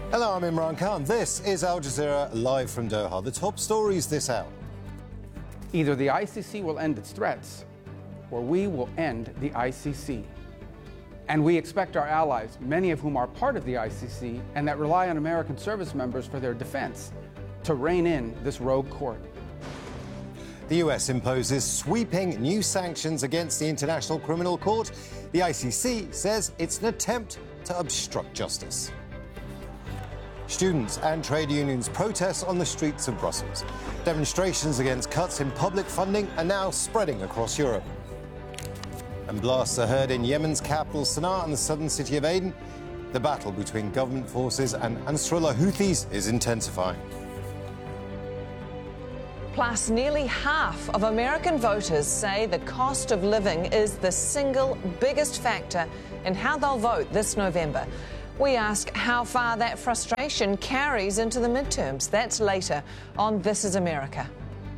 Hello, I'm Imran Khan. This is Al Jazeera live from Doha. The top stories this hour. Either the ICC will end its threats, or we will end the ICC. And we expect our allies, many of whom are part of the ICC and that rely on American service members for their defense, to rein in this rogue court. The US imposes sweeping new sanctions against the International Criminal Court. The ICC says it's an attempt to obstruct justice. Students and trade unions protest on the streets of Brussels. Demonstrations against cuts in public funding are now spreading across Europe. And blasts are heard in Yemen's capital Sana'a and the southern city of Aden. The battle between government forces and Ansarullah Houthis is intensifying. Plus, nearly half of American voters say the cost of living is the single biggest factor in how they'll vote this November. We ask how far that frustration carries into the midterms. That's later on This Is America.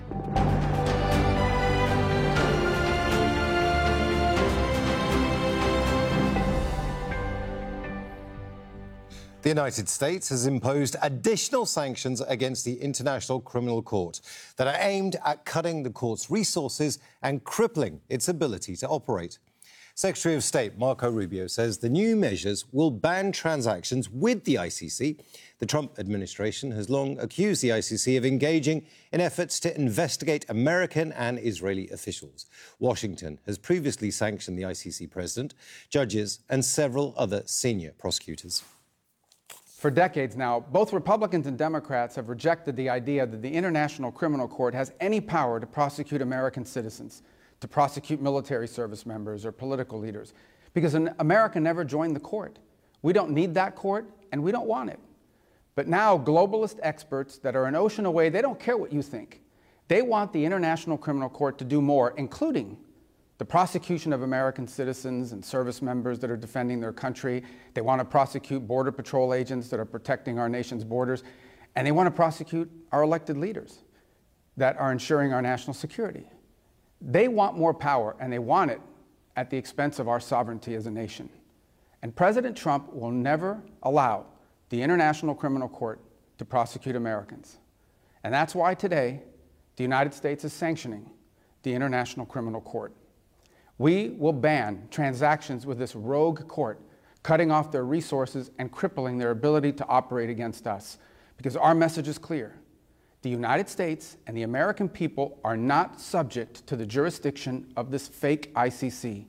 The United States has imposed additional sanctions against the International Criminal Court that are aimed at cutting the court's resources and crippling its ability to operate. Secretary of State Marco Rubio says the new measures will ban transactions with the ICC. The Trump administration has long accused the ICC of engaging in efforts to investigate American and Israeli officials. Washington has previously sanctioned the ICC president, judges, and several other senior prosecutors. For decades now, both Republicans and Democrats have rejected the idea that the International Criminal Court has any power to prosecute American citizens, to prosecute military service members or political leaders, because America never joined the court. We don't need that court, and we don't want it. But now globalist experts that are an ocean away, they don't care what you think. They want the International Criminal Court to do more, including the prosecution of American citizens and service members that are defending their country. They want to prosecute Border Patrol agents that are protecting our nation's borders. And they want to prosecute our elected leaders that are ensuring our national security. They want more power, and they want it at the expense of our sovereignty as a nation. And President Trump will never allow the International Criminal Court to prosecute Americans. And that's why today, the United States is sanctioning the International Criminal Court. We will ban transactions with this rogue court, cutting off their resources and crippling their ability to operate against us. Because our message is clear. The United States and the American people are not subject to the jurisdiction of this fake ICC.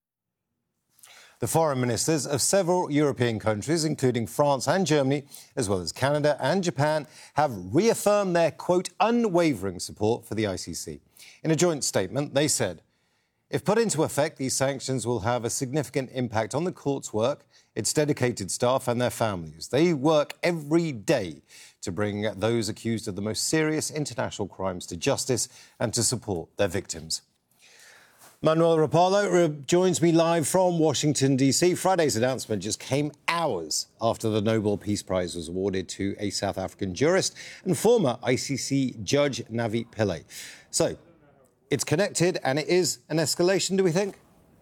The foreign ministers of several European countries, including France and Germany, as well as Canada and Japan, have reaffirmed their, quote, unwavering support for the ICC. In a joint statement, they said, if put into effect, these sanctions will have a significant impact on the court's work, its dedicated staff and their families. They work every day to bring those accused of the most serious international crimes to justice and to support their victims. Manuel Rapallo joins me live from Washington, D.C. Friday's announcement just came hours after the Nobel Peace Prize was awarded to a South African jurist and former ICC judge Navi Pillay. So, it's connected and it is an escalation, do we think?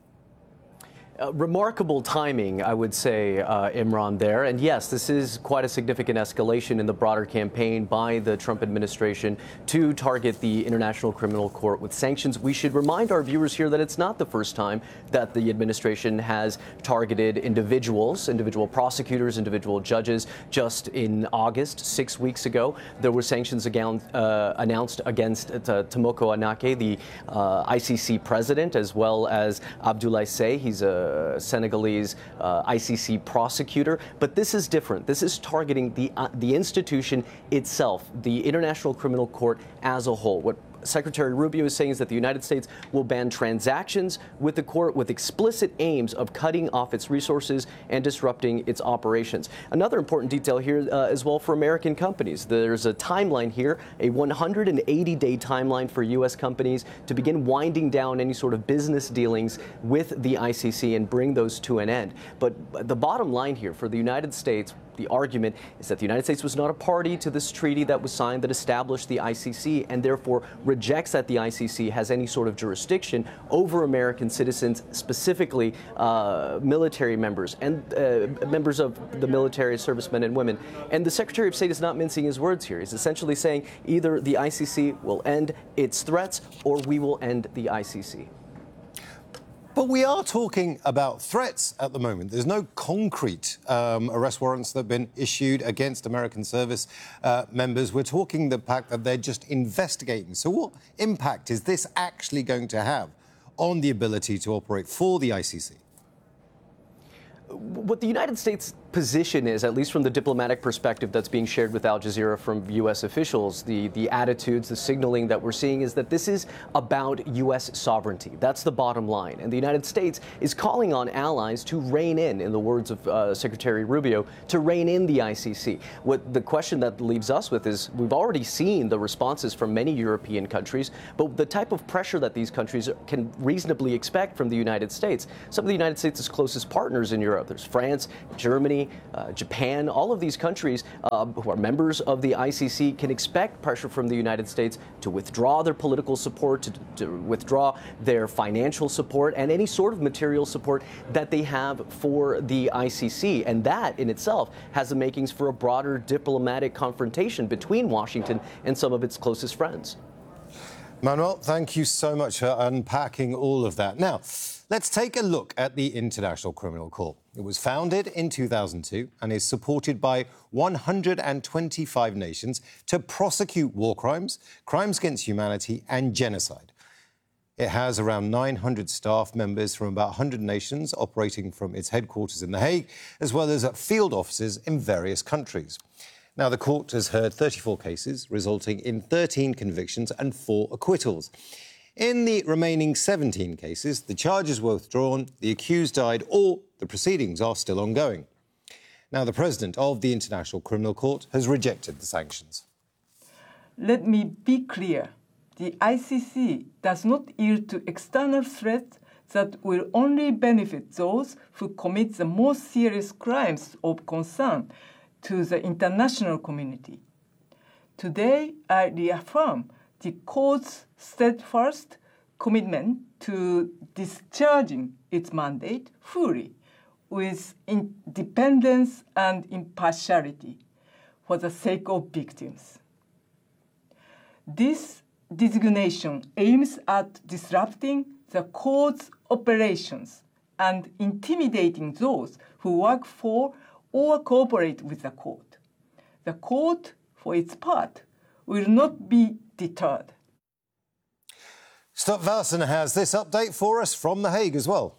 Remarkable timing, I would say, Imran, there. And yes, this is quite a significant escalation in the broader campaign by the Trump administration to target the International Criminal Court with sanctions. We should remind our viewers here that it's not the first time that the administration has targeted individual prosecutors, individual judges. Just in August, 6 weeks ago, there were sanctions announced against Tomoko Anake, the ICC president, as well as Abdoulaye Seye. He's a Senegalese ICC prosecutor. But this is different. This is targeting the institution itself, the International Criminal Court as a whole. What Secretary Rubio is saying is that the United States will ban transactions with the court with explicit aims of cutting off its resources and disrupting its operations. Another important detail here as well for American companies. There's a timeline here, a 180-day timeline for U.S. companies to begin winding down any sort of business dealings with the ICC and bring those to an end. But the bottom line here for the United States, The argument is that the United States was not a party to this treaty that was signed that established the ICC and therefore rejects that the ICC has any sort of jurisdiction over American citizens, specifically military members and members of the military, servicemen and women. And the Secretary of State is not mincing his words here. He's essentially saying either the ICC will end its threats or we will end the ICC. But we are talking about threats at the moment. There's no concrete arrest warrants that have been issued against American service members. We're talking the fact that they're just investigating. So what impact is this actually going to have on the ability to operate for the ICC? What the United States position is, at least from the diplomatic perspective that's being shared with Al Jazeera from U.S. officials, the attitudes, the signaling that we're seeing is that this is about U.S. sovereignty. That's the bottom line. And the United States is calling on allies to rein in the words of Secretary Rubio, to rein in the ICC. What the question that leaves us with is we've already seen the responses from many European countries, but the type of pressure that these countries can reasonably expect from the United States. Some of the United States' closest partners in Europe, there's France, Germany, Japan, all of these countries who are members of the ICC can expect pressure from the United States to withdraw their political support, to withdraw their financial support, and any sort of material support that they have for the ICC. And that in itself has the makings for a broader diplomatic confrontation between Washington and some of its closest friends. Manuel, thank you so much for unpacking all of that. Now, let's take a look at the International Criminal Court. It was founded in 2002 and is supported by 125 nations to prosecute war crimes, crimes against humanity and genocide. It has around 900 staff members from about 100 nations operating from its headquarters in The Hague, as well as at field offices in various countries. Now, the court has heard 34 cases, resulting in 13 convictions and 4 acquittals. In the remaining 17 cases, the charges were withdrawn, the accused died, or the proceedings are still ongoing. Now, the president of the International Criminal Court has rejected the sanctions. Let me be clear. The ICC does not yield to external threats that will only benefit those who commit the most serious crimes of concern to the international community. Today, I reaffirm the court's steadfast commitment to discharging its mandate fully with independence and impartiality for the sake of victims. This designation aims at disrupting the court's operations and intimidating those who work for or cooperate with the court. The court, for its part, will not be deterred. Stott Varsen has this update for us from The Hague as well.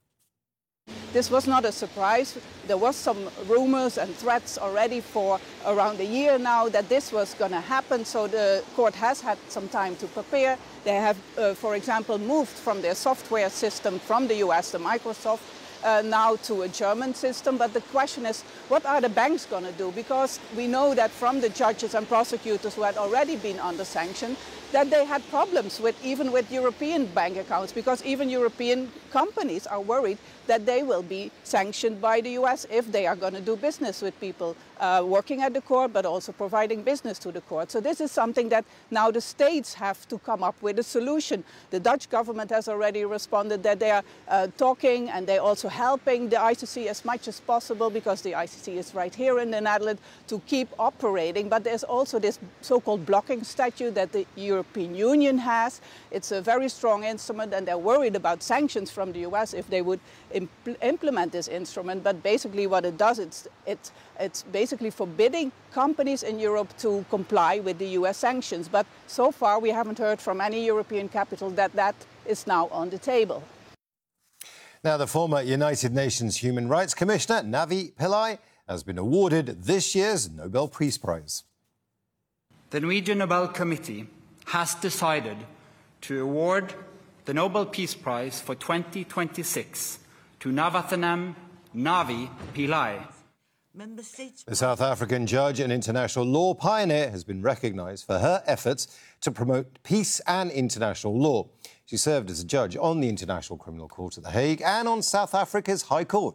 This was not a surprise. There was some rumors and threats already for around a year now that this was going to happen, so the court has had some time to prepare. They have, for example, moved from their software system from the US, the Microsoft, now to a German system. But the question is, what are the banks going to do? Because we know that from the judges and prosecutors who had already been under sanction, that they had problems even with European bank accounts, because even European companies are worried that they will be sanctioned by the US if they are going to do business with people working at the court, but also providing business to the court. So this is something that now the states have to come up with a solution. The Dutch government has already responded that they are talking and they're also helping the ICC as much as possible, because the ICC is right here in the Netherlands, to keep operating. But there's also this so-called blocking statute that the European Union has. It's a very strong instrument, and they're worried about sanctions from the US if they would implement this instrument. But basically what it does, it's basically forbidding companies in Europe to comply with the US sanctions. But so far we haven't heard from any European capital that that is now on the table. Now, the former United Nations Human Rights Commissioner, Navi Pillay, has been awarded this year's Nobel Peace Prize. The Norwegian Nobel Committee has decided to award the Nobel Peace Prize for 2026 to Navathanam Navi Pillay. The South African judge and international law pioneer has been recognised for her efforts to promote peace and international law. She served as a judge on the International Criminal Court at The Hague and on South Africa's High Court.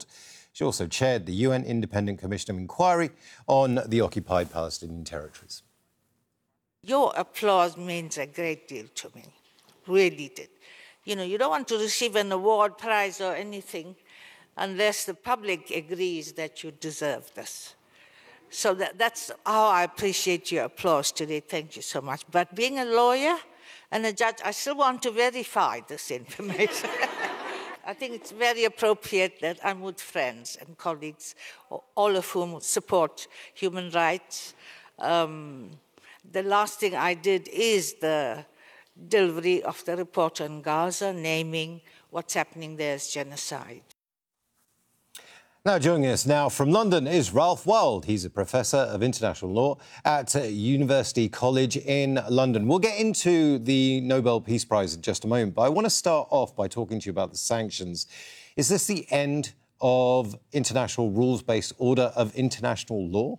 She also chaired the UN Independent Commission of Inquiry on the occupied Palestinian territories. Your applause means a great deal to me, really did. You know, you don't want to receive an award, prize, or anything unless the public agrees that you deserve this. So that's how I appreciate your applause today. Thank you so much. But being a lawyer and a judge, I still want to verify this information. I think it's very appropriate that I'm with friends and colleagues, all of whom support human rights. The last thing I did is the delivery of the report on Gaza, naming what's happening there as genocide. Now, joining us now from London is Ralph Wild. He's a professor of international law at University College in London. We'll get into the Nobel Peace Prize in just a moment, but I want to start off by talking to you about the sanctions. Is this the end of international rules-based order of international law?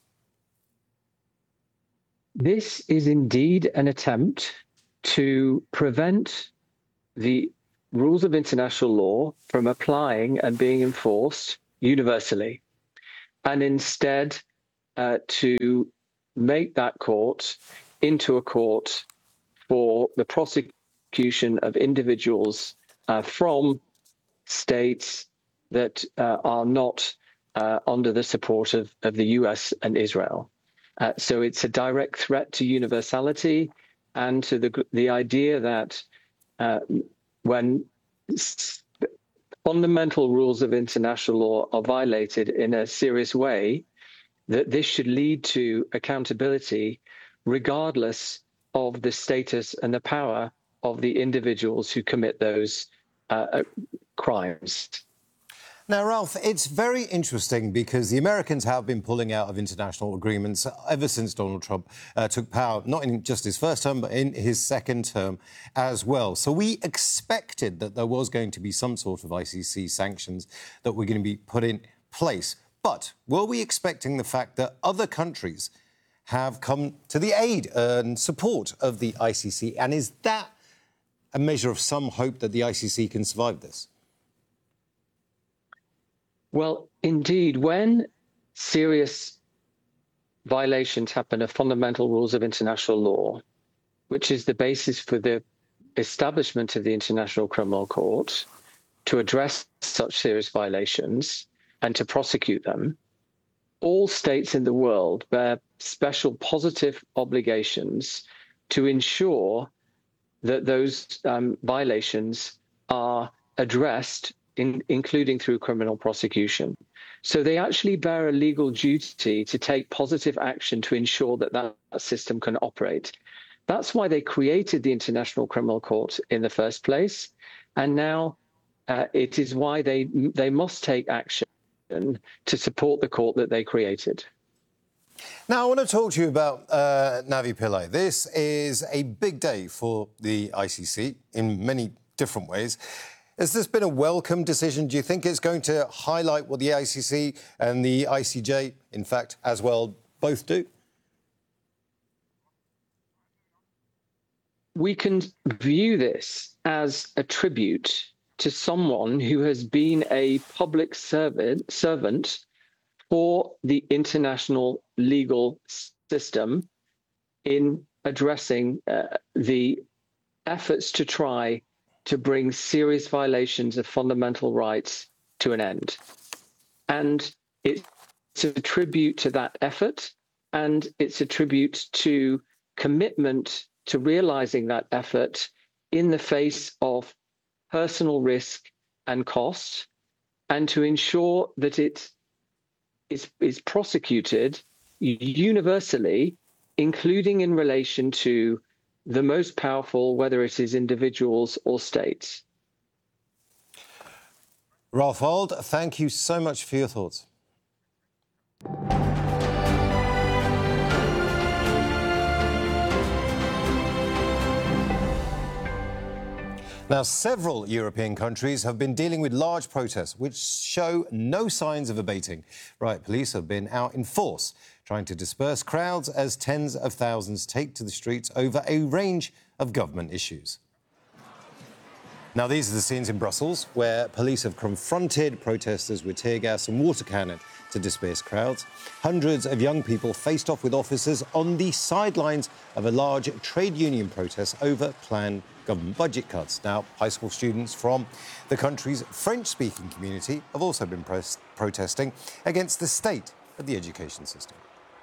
This is indeed an attempt to prevent the rules of international law from applying and being enforced universally, and instead to make that court into a court for the prosecution of individuals from states that are not under the support of the US and Israel. So it's a direct threat to universality and to the idea that when fundamental rules of international law are violated in a serious way, that this should lead to accountability regardless of the status and the power of the individuals who commit those crimes. Now, Ralph, it's very interesting because the Americans have been pulling out of international agreements ever since Donald Trump took power, not in just his first term, but in his second term as well. So we expected that there was going to be some sort of ICC sanctions that were going to be put in place. But were we expecting the fact that other countries have come to the aid and support of the ICC? And is that a measure of some hope that the ICC can survive this? Well, indeed, when serious violations happen of fundamental rules of international law, which is the basis for the establishment of the International Criminal Court to address such serious violations and to prosecute them, all states in the world bear special positive obligations to ensure that those violations are addressed, including through criminal prosecution. So they actually bear a legal duty to take positive action to ensure that that system can operate. That's why they created the International Criminal Court in the first place. And now it is why they must take action to support the court that they created. Now, I want to talk to you about Navi Pillay. This is a big day for the ICC in many different ways. Has this been a welcome decision? Do you think it's going to highlight what the ICC and the ICJ, in fact, as well, both do? We can view this as a tribute to someone who has been a public servant for the international legal system in addressing the efforts to try to bring serious violations of fundamental rights to an end. And it's a tribute to that effort, and it's a tribute to commitment to realizing that effort in the face of personal risk and cost, and to ensure that it is prosecuted universally, including in relation to the most powerful, whether it is individuals or states. Ralph Wild, thank you so much for your thoughts. Now, several European countries have been dealing with large protests which show no signs of abating. Riot police have been out in force, trying to disperse crowds as tens of thousands take to the streets over a range of government issues. Now, these are the scenes in Brussels where police have confronted protesters with tear gas and water cannon to disperse crowds. Hundreds of young people faced off with officers on the sidelines of a large trade union protest over planned government budget cuts. Now, high school students from the country's French-speaking community have also been protesting against the state of the education system.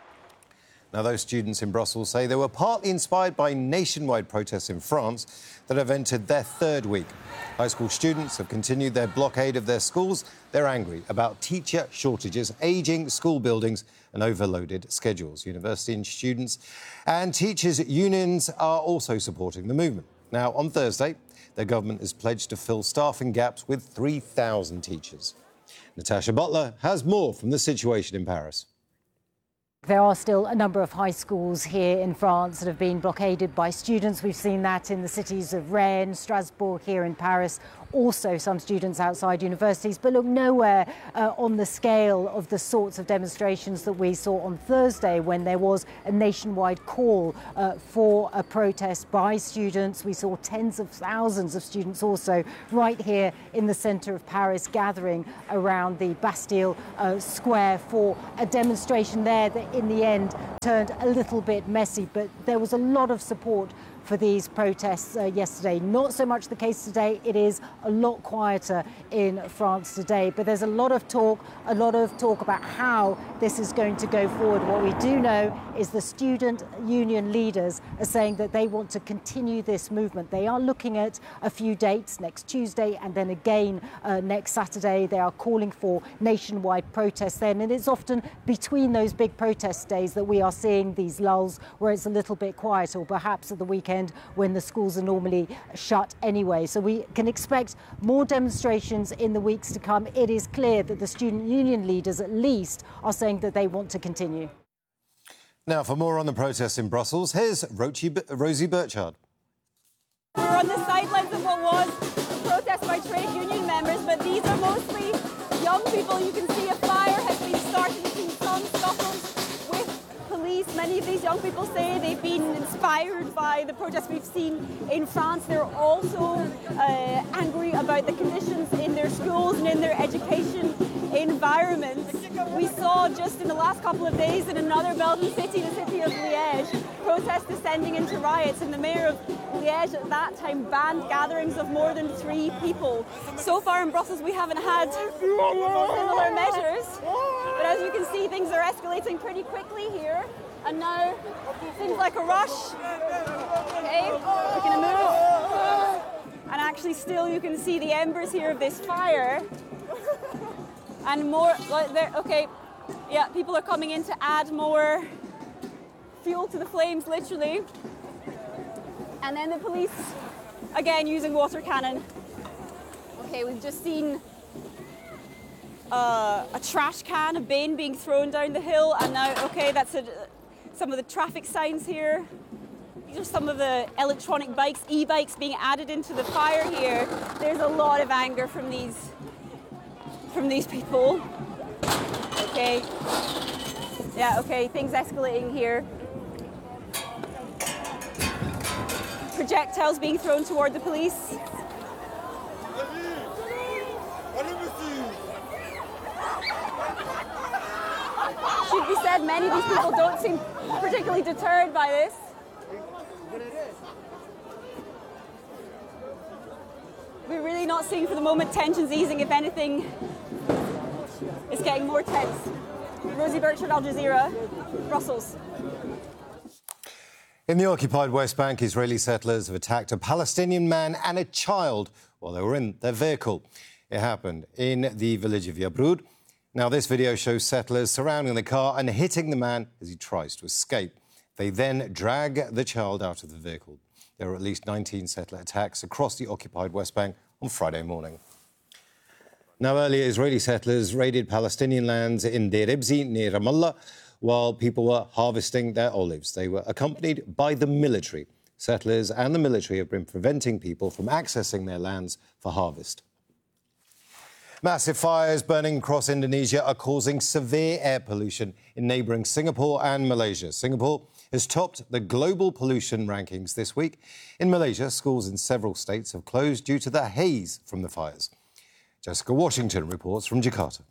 Now, those students in Brussels say they were partly inspired by nationwide protests in France that have entered their third week. High school students have continued their blockade of their schools. They're angry about teacher shortages, ageing school buildings and overloaded schedules. University students and teachers' unions are also supporting the movement. Now, on Thursday, the government has pledged to fill staffing gaps with 3,000 teachers. Natasha Butler has more from the situation in Paris. There are still a number of high schools here in France that have been blockaded by students. We've seen that in the cities of Rennes, Strasbourg, here in Paris. Also some students outside universities, but look, nowhere on the scale of the sorts of demonstrations that we saw on Thursday when there was a nationwide call for a protest by students. We saw tens of thousands of students also right here in the centre of Paris gathering around the Bastille Square for a demonstration there that in the end turned a little bit messy, but there was a lot of support for these protests yesterday. Not so much the case today. It is a lot quieter in France today, but there's a lot of talk about how this is going to go forward. What we do know is the student union leaders are saying that they want to continue this movement. They are looking at a few dates, next Tuesday and then again next Saturday. They are calling for nationwide protests then, and it's often between those big protest days that we are seeing these lulls where it's a little bit quieter, or perhaps at the weekend when the schools are normally shut anyway. So we can expect more demonstrations in the weeks to come. It is clear that the student union leaders at least are saying that they want to continue. Now, for more on the protests in Brussels, here's Rosie Burchard. We're on the sidelines of what was a protest by trade union members, but these are mostly young people. You can see a fire has been started between some scuffles with police. Many of these young people say they've been inspired by the protests we've seen in France. They're also angry about the conditions in their schools and in their education environments. We saw just in the last couple of days in another Belgian city, the city of Liège, protests descending into riots, and the mayor of Liège at that time banned gatherings of more than 3 people. So far in Brussels we haven't had similar measures, but as you can see things are escalating pretty quickly here, and now seems like a rush. Okay, we're going to move, and actually still you can see the embers here of this fire. And more, okay, yeah, people are coming in to add more fuel to the flames, literally. And then the police, again, using water cannon. Okay, we've just seen a trash can, a bin being thrown down the hill, and now, okay, that's some of the traffic signs here. These are some of the electronic bikes, e-bikes being added into the fire here. There's a lot of anger from these people. Okay. Yeah, okay, things escalating here. Projectiles being thrown toward the police. Should be said, many of these people don't seem particularly deterred by this. We're really not seeing for the moment tensions easing. If anything, it's getting more tense. Rosie Burchard, Al Jazeera, Brussels. In the occupied West Bank, Israeli settlers have attacked a Palestinian man and a child while they were in their vehicle. It happened in the village of Yabrud. Now, this video shows settlers surrounding the car and hitting the man as he tries to escape. They then drag the child out of the vehicle. There were at least 19 settler attacks across the occupied West Bank on Friday morning. Now, earlier, Israeli settlers raided Palestinian lands in Deir Ibzi near Ramallah while people were harvesting their olives. They were accompanied by the military. Settlers and the military have been preventing people from accessing their lands for harvest. Massive fires burning across Indonesia are causing severe air pollution in neighbouring Singapore and Malaysia. Singapore has topped the global pollution rankings this week. In Malaysia, schools in several states have closed due to the haze from the fires. Jessica Washington reports from Jakarta.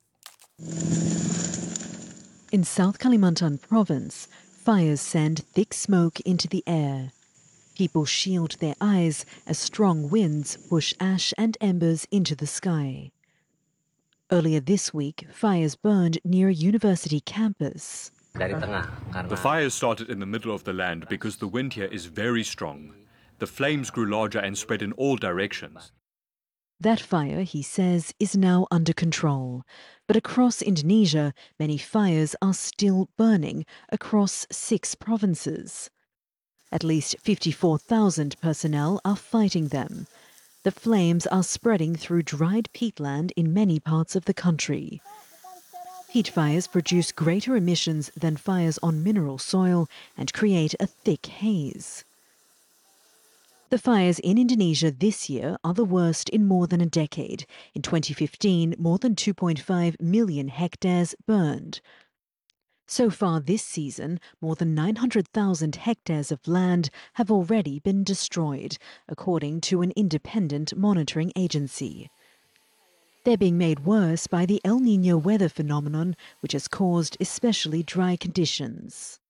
In South Kalimantan province, fires send thick smoke into the air. People shield their eyes as strong winds push ash and embers into the sky. Earlier this week, fires burned near a university campus. The fires started in the middle of the land because the wind here is very strong. The flames grew larger and spread in all directions. That fire, he says, is now under control. But across Indonesia, many fires are still burning across 6 provinces. At least 54,000 personnel are fighting them. The flames are spreading through dried peatland in many parts of the country. Peat fires produce greater emissions than fires on mineral soil and create a thick haze. The fires in Indonesia this year are the worst in more than a decade. In 2015, more than 2.5 million hectares burned. So far this season, more than 900,000 hectares of land have already been destroyed, according to an independent monitoring agency. They're being made worse by the El Niño weather phenomenon, which has caused especially dry conditions.